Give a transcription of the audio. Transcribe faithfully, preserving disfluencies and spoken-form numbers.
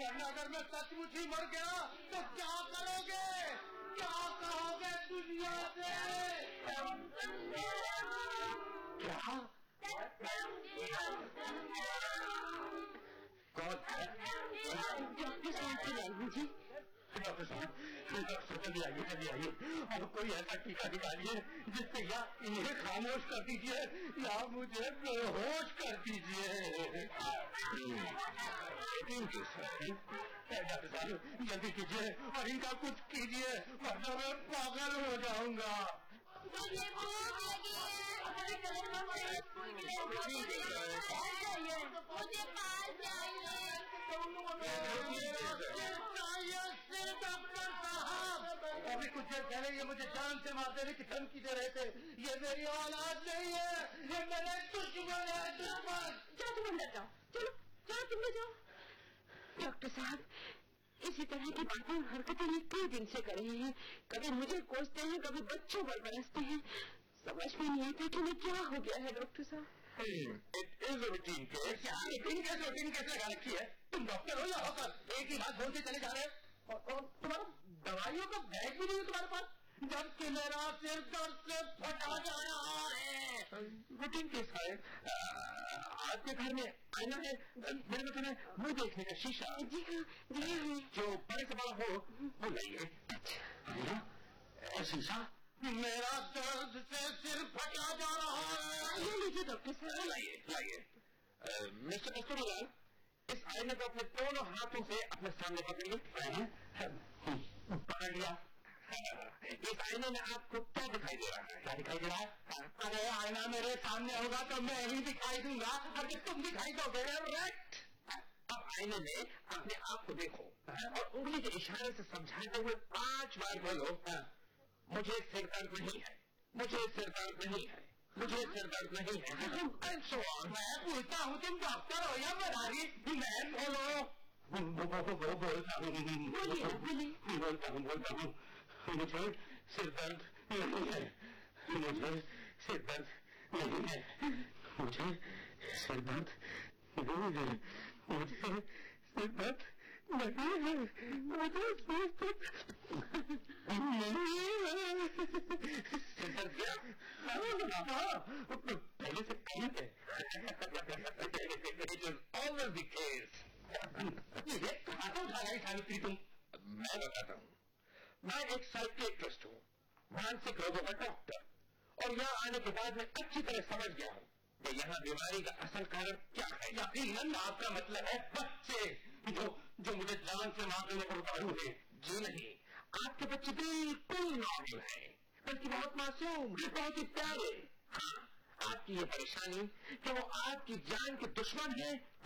वरना अगर मैं सचमुच ही मर गया तो क्या करोगे, क्या कहोगे दुनिया से? क्या कौन जी? डॉक्टर साहब, जल्दी आइए, जल्दी आइए, और कोई ऐसा टीका निकालिए जिससे या इन्हें खामोश कर दीजिए या मुझे बेहोश कर दीजिए। डॉक्टर साहब, जल्दी कीजिए और इनका कुछ कीजिए, वरना मैं पागल हो जाऊंगा। अभी कुछ देर पहले ये मुझे जान से मार देने की धमकी दे रहे थे। ये मेरी औलाद नहीं है, ये मेरे दुश्मन है, दुश्मन। जाओ तुम अंदर जाओ, चलो चलो तुम भी जाओ। डॉक्टर साहब, इसी तरह की बातें और हरकतें ये कई दिन से कर रहे हैं। कभी मुझे कोसते हैं, कभी बच्चों पर बरसते हैं। समझ में नहीं आता कि मैं क्या हो गया है डॉक्टर साहब। It is routine case. Routine case routine case लगा रखी है। तुम डॉक्टर हो या होकर एक ही बात बोलते चले जा रहे हैं। और, और तुम्हारा दवाइयों का बैग भी नहीं है तुम्हारे पास, जबकि मेरा सिर दर्द से फटा जा रहा है। रूटीन केस है। आपके घर में आईना है, मेरे को तुम्हें मुँह देखने का शीशा। जी हाँ, जी हाँ, जो बड़े से बड़ा हो वो लाइए। अच्छा, शीशा। मेरा दर्द से सिर फटा जा रहा है। ये लीजिए डॉक्टर साहब। लाइए लाइए। मिस्टर कस्तूरीलाल, इस आईने को अपने दोनों हाथों से अपने सामने पकड़िए। पकड़ लिया। इस आईने में आपको क्या दिखाई दे रहा है? क्या दिखाई दे रहा है? अरे आईना मेरे सामने होगा तो मैं ही दिखाई दूंगा, अगर तुम दिखाई दोगे। राइट। अब आईने में अपने आप को देखो और उंगली के इशारे से समझाते हुए पांच बार बोलो, मुझे सिर दर्द नहीं है, मुझे सिर दर्द नहीं है, मुझे सिर दर्द नहीं है। मैं पूछता हूँ तुम डॉक्टर हो या मदारी? मैं बोलो। बोलता हूँ बोलता हूँ बोलता हूँ मुझे सिर दर्द नहीं है, मुझे सिर दर्द नहीं है, मुझे सिर दर्द नहीं है, मुझे सिर दर्द नहीं है, मुझे सिर दर्द सिर दर्द क्या? पहले से कहीं थे। It was always the case. ये कहाँ से उठा रही सावित्री तुम? मैं बताता हूँ। मैं एक साइकियाट्रिस्ट हूँ, मानसिक रोगों का डॉक्टर, और यहाँ आने के बाद मैं अच्छी तरह समझ गया हूँ कि यहाँ बीमारी का असल कारण क्या है। यकीनन आपका मतलब है बच्चे जो जो मुझे जान से मारने पर उतारू है। जी नहीं, आपके बच्चे बिल्कुल नॉर्मल है, बल्कि बहुत मासूम, बहुत ही प्यारे। हाँ, आपकी ये परेशानी कि वो आपकी जान के दुश्मन है